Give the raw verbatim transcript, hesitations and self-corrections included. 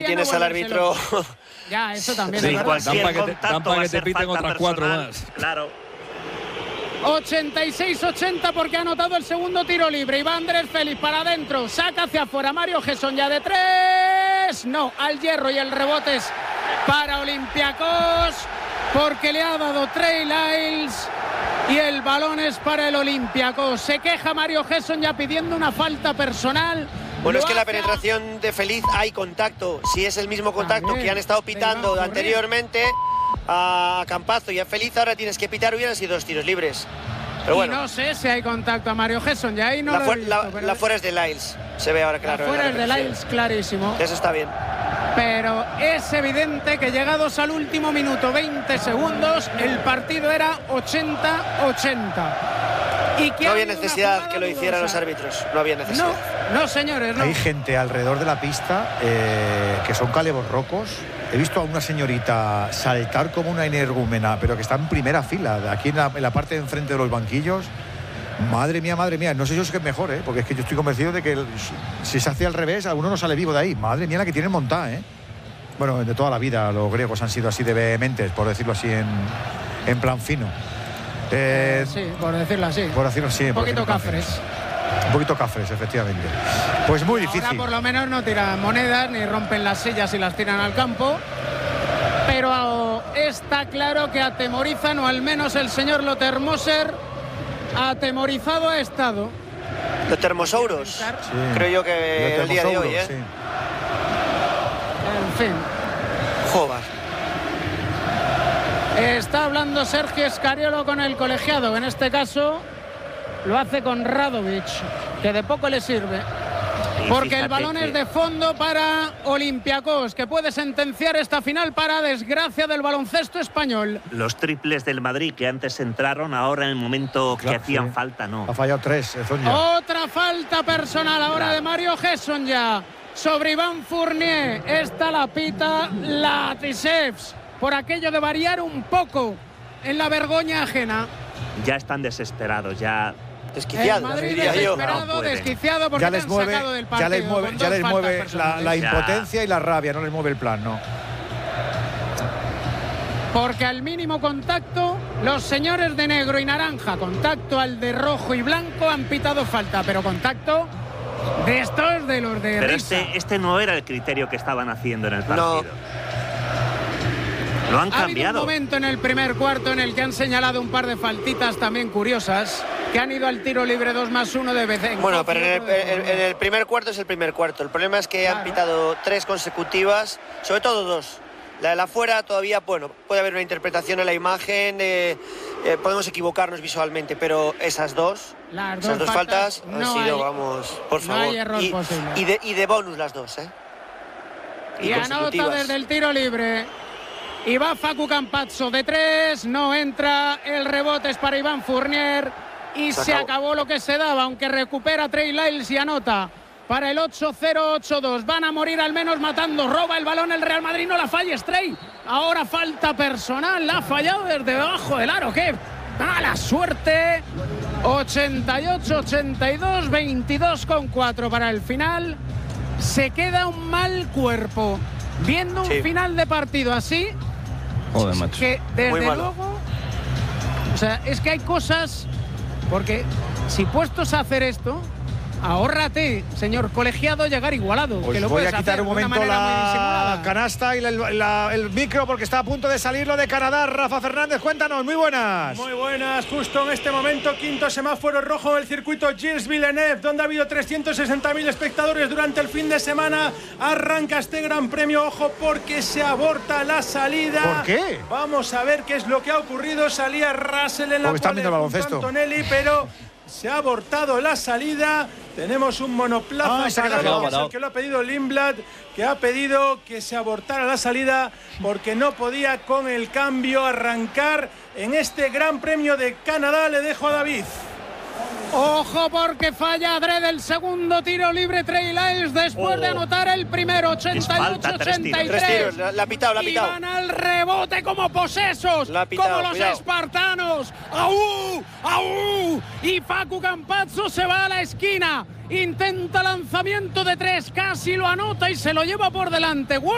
Tienes al árbitro. Ya, eso también. Sí, es cualquier Dan pa' que te- contacto dan pa' va a que te ser piten falta otras cuatro personal. más. Claro. ochenta y seis ochenta porque ha anotado el segundo tiro libre. Y va Andrés Félix para adentro. Saca hacia afuera Mario Gesson ya de tres. No, al hierro y el rebote es para Olympiacos porque le ha dado Trey Lyles. Y el balón es para el Olympiacos. Se queja Mario Gesson ya pidiendo una falta personal. Bueno, Lo es que la hace penetración de Feliz hay contacto. Si es el mismo contacto También, que han estado de pitando Iván anteriormente a Campazzo y a Feliz, ahora tienes que pitar, hubieran sido dos tiros libres. Pero bueno, Y no sé si hay contacto a Mario Gesson. Ya ahí no la, lo he fu- visto, la- pero la fuera es de Lyles. Se ve ahora claro. la en fuera es de repetición. Lyles, clarísimo. Eso está bien. Pero es evidente que llegados al último minuto, veinte segundos, el partido era ochenta ochenta. Y que No ha había habido una necesidad jugada que lo hicieran dudosa. los árbitros. No había necesidad. No, no señores, no. Hay gente alrededor de la pista eh, que son calebos rocos. He visto a una señorita saltar como una energúmena, pero que está en primera fila, aquí en la, en la parte de enfrente de los banquillos. Madre mía, madre mía, no sé yo si es mejor, ¿eh? Porque es que yo estoy convencido de que el- si se hace al revés, alguno no sale vivo de ahí. Madre mía, la que tienen montada, ¿eh? Bueno, de toda la vida los griegos han sido así de vehementes, por decirlo así, en, en plan fino. Eh, Sí, por decirlo así. por decirlo así. Un por poquito decirlo en plan cafres. fino. Un poquito cafres, efectivamente. Pues muy Ahora difícil. por lo menos no tiran monedas ni rompen las sillas y las tiran al campo. Pero está claro que atemorizan, o al menos el señor Lothar Moser atemorizado ha estado. Los termosauros. Sí. Creo yo que Los el día de hoy, termosauros, ¿eh? sí. En fin. Joder. Está hablando Sergio Scariolo con el colegiado. En este caso lo hace con Radovic, que de poco le sirve. Y Porque fíjate el balón que es de fondo para Olympiacos, que puede sentenciar esta final para desgracia del baloncesto español. los triples del Madrid que antes entraron, ahora en el momento Claro, que hacían sí. falta, no. Ha fallado tres, eh, Zonja. Otra falta personal ahora Claro. de Mario Gesson ya sobre Iván Fournier. Esta la pita Latisevs por aquello de variar un poco en la vergoña ajena. Ya están desesperados, ya. El Desquiciado, Madrid diría yo. desesperado, No puede. desquiciado porque Ya te les han mueve, sacado del partido. ya les mueve, con ya dos les faltas mueve la, personales. la Ya. impotencia y la rabia, no les mueve el plan, no. Porque al mínimo contacto, los señores de negro y naranja, contacto al de rojo y blanco, han pitado falta, pero contacto de estos de los de Pero risa. este, este no era el criterio que estaban haciendo en el No. partido. Lo han Ha habido un cambiado. momento en el primer cuarto en el que han señalado un par de faltitas también curiosas, que han ido al tiro libre dos más uno de vez en Bueno, cuando, pero en el, otro de en- Fournier. en el primer cuarto es el primer cuarto. El problema es que han Claro. pitado tres consecutivas, sobre todo dos. La de la fuera todavía, bueno, puede haber una interpretación en la imagen, eh, eh, podemos equivocarnos visualmente, pero esas dos, Las esas dos dos faltas, faltas, han no sido, hay- vamos, por no favor. hay error y, posible. y de, y de bonus las dos, ¿eh? Y anota consecutivas. desde el tiro libre. Y va Facu Campazzo de tres, no entra, el rebote es para Iván Fournier y Se se acabó. acabó lo que se daba, aunque recupera Trey Lyles y anota para el ocho cero ocho dos. Van a morir al menos matando, roba el balón el Real Madrid, no la falles Trey. Ahora falta personal, la ha fallado desde debajo del aro, qué mala suerte. ochenta y ocho ochenta y dos, veintidós con cuatro para el final. Se queda un mal cuerpo. Viendo un Sí. final de partido así, Joder, macho. que desde Muy malo. luego, o sea, es que hay cosas, porque si puestos a hacer esto, ahórrate, señor colegiado, llegar igualado. Os que lo voy puedes a quitar hacer un de una momento manera muy la disimulada. canasta y la- la- el micro porque está a punto de salir lo de Canadá. Rafa Fernández, cuéntanos, muy buenas. Muy buenas, justo en este momento, quinto semáforo rojo del circuito Gilles Villeneuve, donde ha habido trescientos sesenta mil espectadores durante el fin de semana. Arranca este gran premio, ojo, porque se aborta la salida. ¿Por qué? Vamos a ver qué es lo que ha ocurrido. Salía Russell en la Porque están pole viendo el junto a baloncesto. Antonelli, pero se ha abortado la salida. Tenemos un monoplaza Ah, se ha parado, quedado que es el parado. que lo ha pedido Lindblad, que ha pedido que se abortara la salida porque no podía con el cambio arrancar en este Gran Premio de Canadá. Le dejo a David. Ojo porque falla adrede el segundo tiro libre Trey Lyles después Oh. de anotar el primero, ochenta y ocho falta, tres tiros. ochenta y Tres tres. tiros, la, la ha pitado, la ha Y pitado. van al rebote como posesos, La ha pitado, como los cuidado. espartanos. ¡Aú! ¡Aú! Y Facu Campazzo se va a la esquina. Intenta lanzamiento de tres, casi lo anota y se lo lleva por delante.